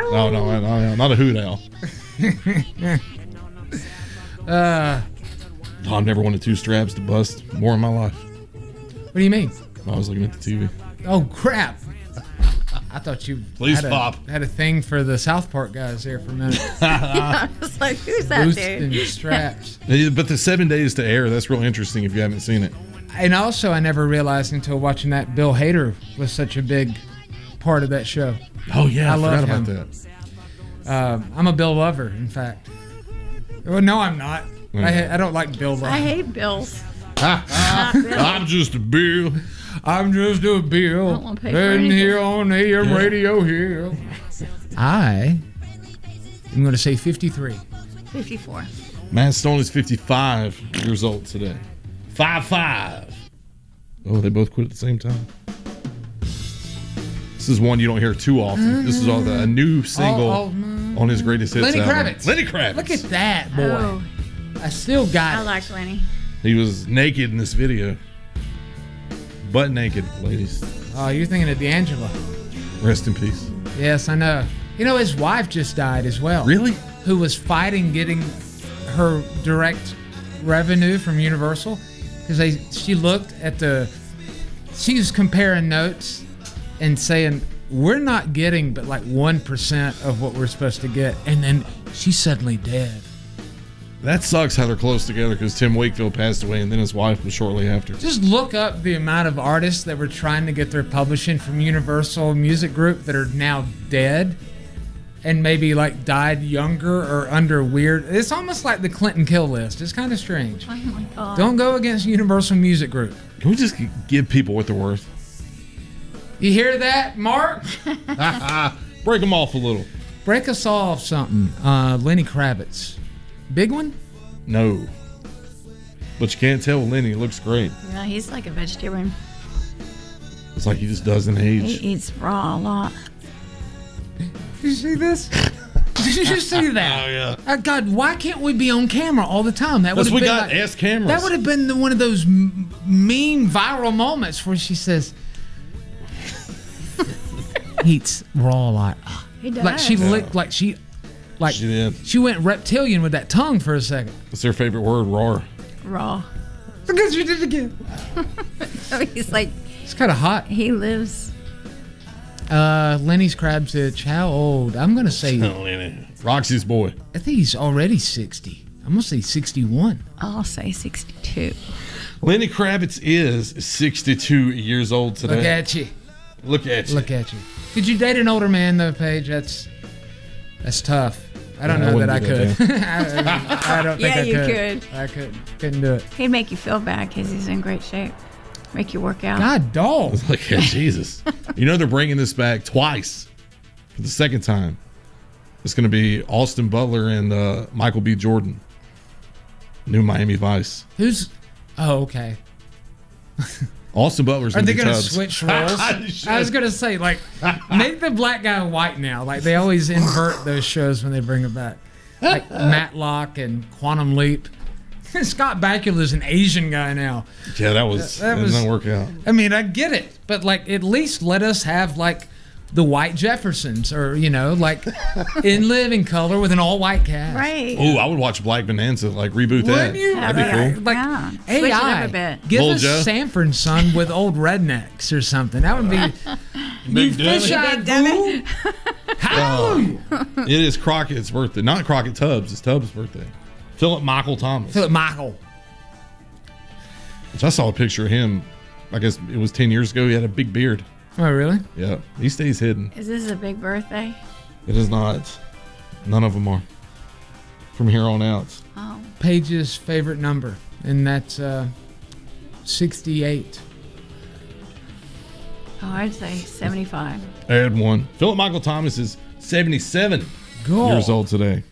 No, not a hoot owl. I've never wanted two straps to bust more in my life. What do you mean? I was looking at the TV. Oh, crap. I thought you had a thing for the South Park guys there for a minute. I was like, who's that Boost dude? and straps. But the 7 days to air, that's real interesting if you haven't seen it. And also, I never realized until watching that Bill Hader was such a big part of that show. Oh, yeah. I love forgot him. about that. I'm a Bill lover, in fact. Well, no, I'm not. I don't like Bill lover. I hate Bills. I'm just a Bill. I'm just a Bill. I don't wanna pay for And anything. here on AM Radio here. I am going to say 53. 54. Matt Stone is 55 years old today. 5'5". Oh, they both quit at the same time. This is one you don't hear too often. This is a new single on his greatest hits Lenny album. Kravitz. Lenny Kravitz. Look at that, boy. Oh, I still got I it. like Lenny. He was naked in this video. Butt naked, ladies. Oh, you're thinking of D'Angelo. Rest in peace. Yes, I know. You know, his wife just died as well. Really? Who was fighting getting her direct revenue from Universal because she looked at she was comparing notes and saying we're not getting but like 1% of what we're supposed to get, and then she's suddenly dead. That sucks how they're close together because Tim Wakefield passed away and then his wife was shortly after. Just look up the amount of artists that were trying to get their publishing from Universal Music Group that are now dead and maybe like died younger or under weird. It's almost like the Clinton kill list. It's kind of strange. Oh my God. Don't go against Universal Music Group. Can we just give people what they're worth? You hear that, Mark? Break them off a little. Break us off something. Lenny Kravitz. Big one? No. But you can't tell Lenny. He looks great. Yeah, he's like a vegetarian. It's like he just doesn't age. He eats raw a lot. Did you see this? Did you just see that? Oh, yeah. God, why can't we be on camera all the time? That That's would we have got been S cameras. That would have been one of those meme viral moments where she says, eats raw a lot. He does. Like she licked, She did. she went reptilian with that tongue for a second. What's their favorite word? Roar. Raw. Because you did it again. So he's like, It's kind of hot. he lives. Lenny's Kravitz, how old? I'm going to say, Oh, Lenny. Roxy's boy. I think he's already 60. I'm going to say 61. I'll say 62. Lenny Kravitz is 62 years old today. Look at you. Look at you. Look at you. Could you date an older man, though, Paige? That's tough. I don't know that I could. I don't think Yeah, I you could. could. I couldn't do it. He'd make you feel bad because he's in great shape. Make you work out. God, dog. Look at Jesus. You know they're bringing this back twice for the second time. It's going to be Austin Butler and Michael B. Jordan. New Miami Vice. Who's? Oh, okay. Austin Butler's Are going to they be going to Tubbs. switch roles? I was going to say, like, make the black guy white now. Like, they always invert those shows when they bring it back. Like Matlock and Quantum Leap. Scott Bakula's an Asian guy now. Yeah, that doesn't work out. I mean, I get it. But, like, at least let us have, like, the White Jeffersons or, you know, like, In Living Color with an all-white cast. Right. Oh, I would watch Black Bonanza, like reboot that. Wouldn't you? That'd be cool. Like, Yeah. Switch it up AI, a bit. give Lil us Joe. Sanford and Son with old rednecks or something. That would be you Big Dummy. fish-eyed Big Dummy. fool. Hallelujah. It is Crockett's birthday. Not Crockett Tubbs. It's Tubbs' birthday. Philip Michael Thomas. Philip Michael. Which I saw a picture of him. I guess it was 10 years ago. He had a big beard. Oh, really? Yeah. He stays hidden. Is this a big birthday? It is not. None of them are. From here on out. Oh. Paige's favorite number, and that's 68. Oh, I'd say 75. Add one. Philip Michael Thomas is 77 God. years old today.